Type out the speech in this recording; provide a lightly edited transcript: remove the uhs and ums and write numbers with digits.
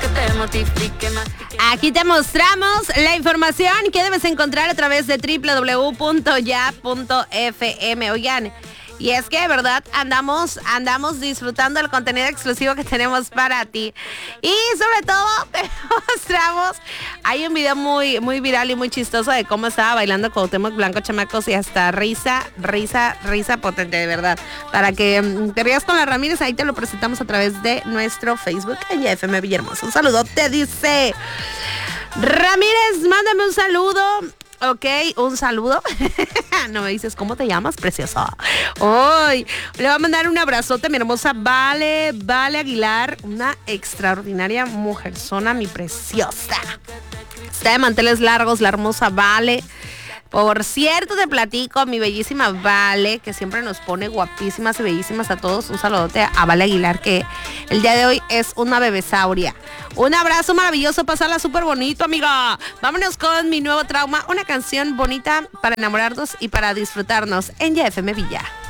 Aquí te mostramos la información que debes encontrar a través de www.ya.fm. Oigan, y es que de verdad andamos disfrutando el contenido exclusivo que tenemos para ti. Y sobre todo te mostramos, hay un video muy viral y muy chistoso de cómo estaba bailando Cuauhtémoc Blanco, chamacos, y hasta risa potente, de verdad. Para que te rías con la Ramírez, ahí te lo presentamos a través de nuestro Facebook en YFM Villahermosa. Un saludo, te dice Ramírez, mándame un saludo. Ok, un saludo. No me dices cómo te llamas, precioso. Hoy le voy a mandar un abrazote a mi hermosa Vale Aguilar, una extraordinaria mujerzona, mi preciosa. Está de manteles largos, la hermosa Vale. Por cierto, te platico, mi bellísima Vale, que siempre nos pone guapísimas y bellísimas a todos. Un saludote a Vale Aguilar, que el día de hoy es una bebesauria. Un abrazo maravilloso, pasarla súper bonito, amiga. Vámonos con mi nuevo trauma, una canción bonita para enamorarnos y para disfrutarnos en YFM Villa.